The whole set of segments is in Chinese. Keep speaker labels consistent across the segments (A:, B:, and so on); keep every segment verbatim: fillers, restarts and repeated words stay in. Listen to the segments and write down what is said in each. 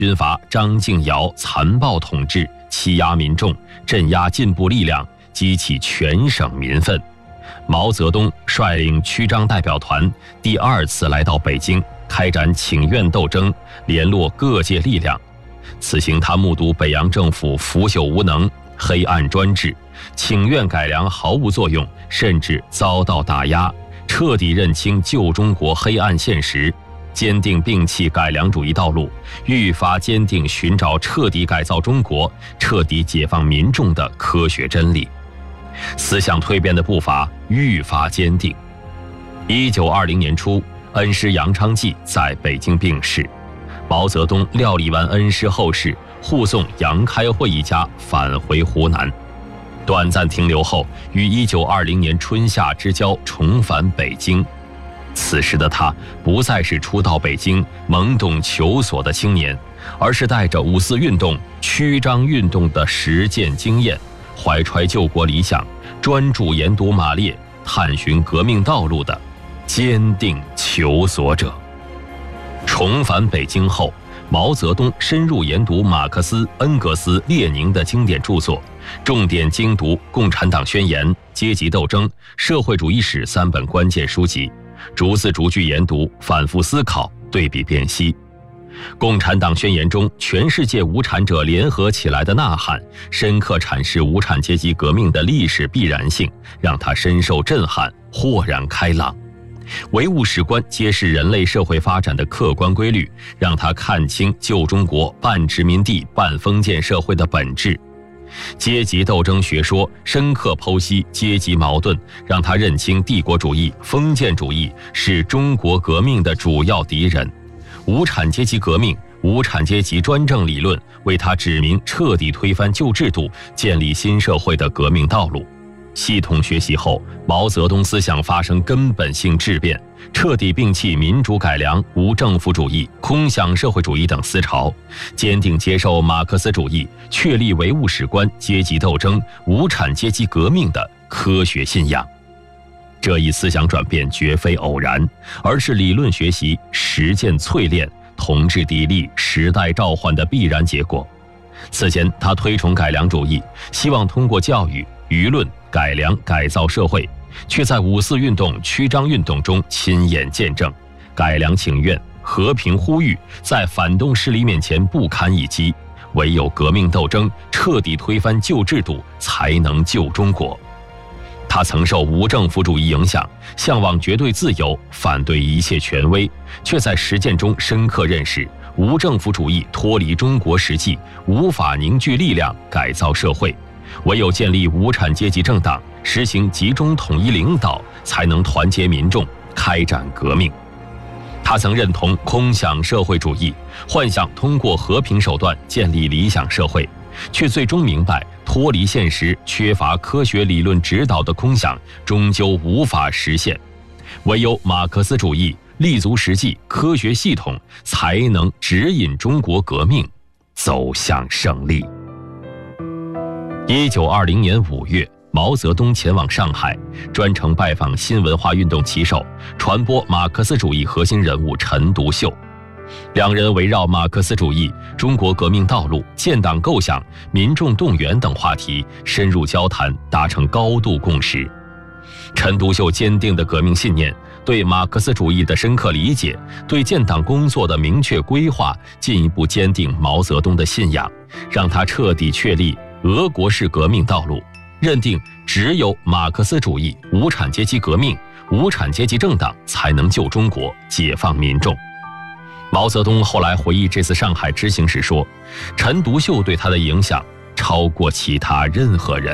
A: 军阀张敬尧残暴统治，欺压民众，镇压进步力量，激起全省民愤。毛泽东率领区张代表团第二次来到北京，开展请愿斗争，联络各界力量。此行他目睹北洋政府腐朽无能、黑暗专制，请愿改良毫无作用，甚至遭到打压，彻底认清旧中国黑暗现实，坚定摒弃改良主义道路，愈发坚定寻找彻底改造中国、彻底解放民众的科学真理。思想蜕变的步伐愈发坚定。一九二零年初，恩师杨昌济在北京病逝，毛泽东料理完恩师后事，护送杨开慧一家返回湖南，短暂停留后，于一九二零年春夏之交重返北京。此时的他不再是初到北京懵懂求索的青年，而是带着五四运动、区张运动的实践经验，怀揣救国理想，专注研读马列，探寻革命道路的坚定求索者。重返北京后，毛泽东深入研读马克思、恩格斯、列宁的经典著作，重点精读《共产党宣言》《阶级斗争》《社会主义史》三本关键书籍，逐字逐句研读，反复思考，对比辨析。共产党宣言中全世界无产者联合起来的呐喊，深刻阐释无产阶级革命的历史必然性，让他深受震撼，豁然开朗。唯物史观揭示人类社会发展的客观规律，让他看清旧中国半殖民地半封建社会的本质。阶级斗争学说深刻剖析阶级矛盾，让他认清帝国主义、封建主义是中国革命的主要敌人。无产阶级革命、无产阶级专政理论为他指明彻底推翻旧制度、建立新社会的革命道路。系统学习后，毛泽东思想发生根本性质变，彻底摒弃民主改良、无政府主义、空想社会主义等思潮，坚定接受马克思主义，确立唯物史观、阶级斗争、无产阶级革命的科学信仰。这一思想转变绝非偶然，而是理论学习、实践淬炼、同志砥砺、时代召唤的必然结果。此前，他推崇改良主义，希望通过教育、舆论改良改造社会，却在五四运动、区张运动中亲眼见证改良请愿、和平呼吁在反动势力面前不堪一击，唯有革命斗争彻底推翻旧制度，才能救中国。他曾受无政府主义影响，向往绝对自由，反对一切权威，却在实践中深刻认识无政府主义脱离中国实际，无法凝聚力量改造社会，唯有建立无产阶级政党，实行集中统一领导，才能团结民众，开展革命。他曾认同空想社会主义，幻想通过和平手段建立理想社会，却最终明白脱离现实、缺乏科学理论指导的空想终究无法实现，唯有马克思主义立足实际、科学系统，才能指引中国革命走向胜利。一九二零年五月，毛泽东前往上海，专程拜访新文化运动旗手、传播马克思主义核心人物陈独秀。两人围绕马克思主义、中国革命道路、建党构想、民众动员等话题深入交谈，达成高度共识。陈独秀坚定的革命信念，对马克思主义的深刻理解，对建党工作的明确规划，进一步坚定毛泽东的信仰，让他彻底确立俄国式革命道路，认定只有马克思主义、无产阶级革命、无产阶级政党才能救中国、解放民众。毛泽东后来回忆这次上海之行时说，陈独秀对他的影响超过其他任何人。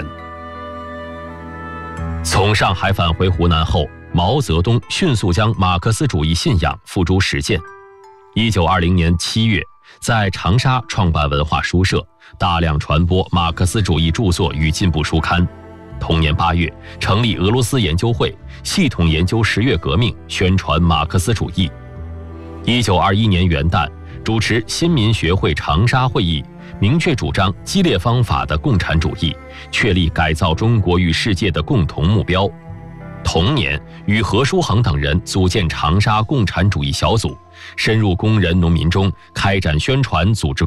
A: 从上海返回湖南后，毛泽东迅速将马克思主义信仰付诸实践。一九二零年七月，在长沙创办文化书社，大量传播马克思主义著作与进步书刊。同年八月，成立俄罗斯研究会，系统研究十月革命，宣传马克思主义。一九二一年元旦，主持新民学会长沙会议，明确主张激烈方法的共产主义，确立改造中国与世界的共同目标。 同年，与何书衡等人组建长沙共产主义小组，深入工人农民中开展宣传，组织